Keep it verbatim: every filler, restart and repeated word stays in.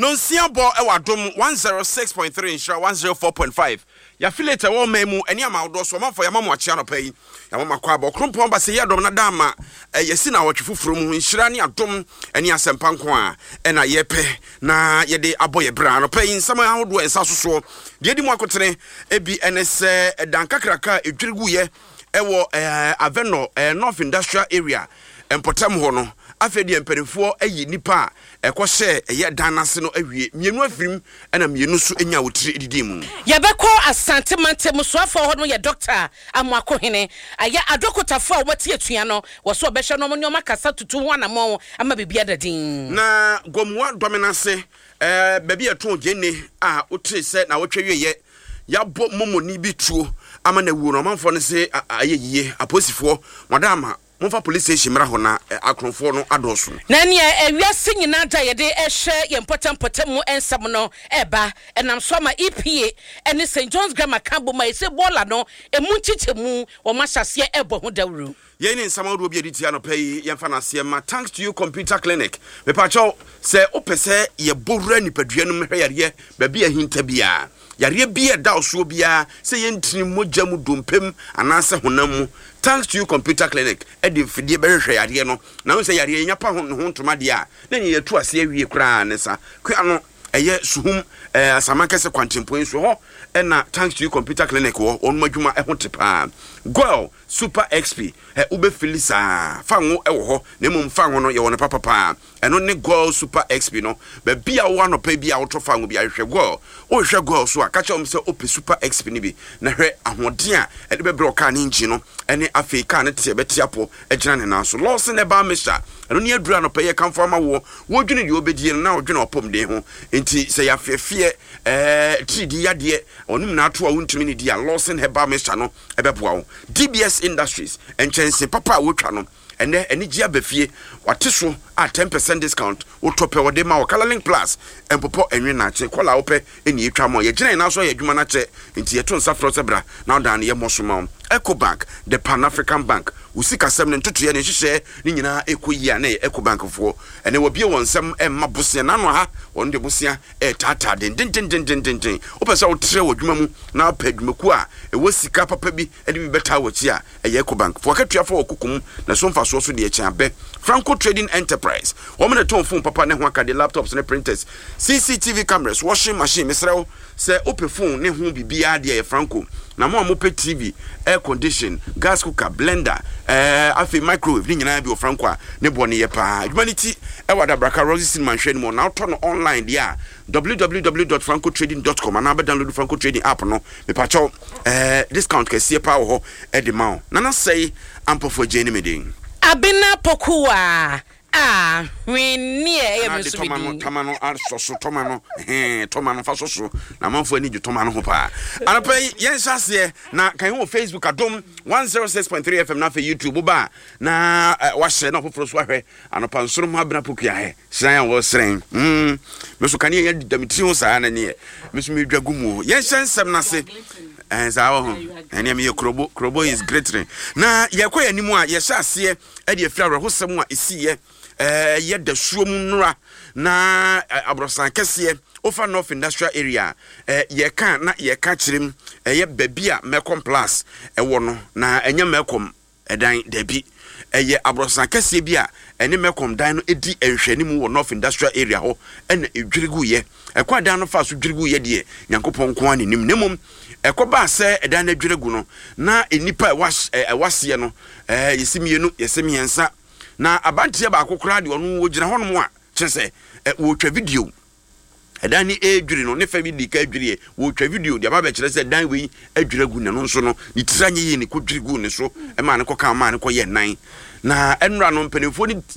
No Siabo Ewadum one oh six point three insure one oh four point five. Ya affiliate wo memu eni amawdo so man for ya mamu achia no pay. Ya mama kwa bo krompon ba se yadom na dama yesi na wotwefufuro mu insure ni adom eni asempa nko a e na yepe na ye de aboye bra no pay nsama ahodo ensa soso. De di mu akotene ebi enese dankakraka edwirigu ye ewo Aveno North Industrial Area empotam ho no afedi emperifo ayi nipa ekose eye danase no awie mienu afirim na mienu so enya wotire edidi mu yebeko asante mante musoafo ho no ye doctor amwako hene aya adokotafo a wati atua no wo so obehwe no mo makasa tutu ho anamo ama bibia dadin na gomwa dominance eh baby eto gene a wotire se na wotwe ye yabo momoni bi tuo ama na wuo no manfo ne se ayeye aposifo madama Monfa police station mra hona akronfo no adoso na ne ewiase nyina da ye de ehwe ye important potem mu ensam no eba enam so ma E P A ene Saint John's Grammar Cambo ma ese bola no emu chichemu wo mahase ebo ho dawru ye ni nsam odo obi editi anopa yi ye mfa na se ma thanks to you computer clinic me pa cho se opese ye bowura nipadua no mhwe yare ba bia hinta bia yare bia da oso bia se ye ntini mogya mu dompem anase honam mu thanks to you computer clinic edi fidie be hwe yare no na wo se yare nya pa ho ntoma de a na ni yetu ase awie kra ne sa kwa no eye suhum eh asamankese kwantempo so ho na thanks to you computer clinic wo onu madwuma e ho tepa girl super X P e ube filisa fanwo e wo ho na mum fanwo no ye wona papa pa eno ne girl super X P no be bia wo anopa bia wo to fanwo bia hwe girl o hwe girl so akacha om se ope super X P ni bi na hwe ahoden a e de be bro ka ne nji no ene afika ne te be tiapo e gina ne na so loss ne ba mesha eno ne adura anopa ye kan fama wo wo dwene de obedie na wo dwene opom de ho enti se ya fefie eh three D yade onum na ato a wontumi ne dia loss ne ba mesha no e be boa wo D B S Industries and Chense Papa Wutano and then any Gia Befie or Tissue at ten percent discount or top or de ma Color Link Plus and Popo and Renache, Kola Ope in ye tramo, ye Jane also ye Jumanache into your Tonsa Frosebra, now down ye Mosumon, Eco Bank, the Pan African Bank, Usika seven to two share Nina Equia, Eco Bank of Four, and there will be one some Emma Busia Nanoha, one de Busia, a tata, din din din din din din din. Open so true Jumamu, now peg Mukua, a Wissika Papi, and we better watch here, a Eco Bank, for Katia for Kukum, the Sonfa Sosu de Chambe, Franco Trading Enterprise, woman at home phone Papa Nehwaka, the laptops and printers, C C T V cameras, washing machine, Mister say open phone, Nehu be B R D Franco. Na mo amope T V, air condition, gas cooker, blender, eh afi microwave ni nyina bi o franco a ne bone ye pa. Humanity e wada braka Rosin manhwe mo na turn online dia w w w dot franco trading dot com na be download Franco Trading app no me pa cho eh discount ke sie pa wo ho e de ma. Na na say ampofo jeni medin. Abena pokua Ah, we near every tomano, tomano, so tomano, eh, tomano, faso, na manfo ni tomano hopa. And pay, yes, as ye, na can you Facebook at Dom one oh six point three F M na for YouTube, ba na wash no for swahwe, and upon some habna pukia, Sayan was saying, hm, Mister Kanye Demetrius, and near Miss Midragumu, yes, some nase. And our and me Krobo Krobo is greater. Na yakwa anymore, yes, as ye, Eddie Flower, who someone is see. Eh yet the Shumra na Abrosan Kessie, Ofa North Industrial Area, eh ye can not ye catch him, eh ye bebia Melcom Plus, a wono, na enya Melcom, a dine debi, eh ye Abrosan Kessie bia, and Melcom dino edi and Shenimu North Industrial Area ho, and a drigu ye, a quite down of fast drigu ye dear, Yankopon Kwan in Nimum, a coba say a dine driguno, na a nipa was a wasiano, eh you see me, you see me and na abantie ba akokora de onu wo gina hono a kyese wo twa video edan ni edwiri no ne fa bi dika edwiri wo twa video de ba be kyerese dan we edwira gu ne no so no ni tiranye yi ne ko dwiri gu ne so e ma ne ko kan ma ne ko ye nan na enra no mpanifo ni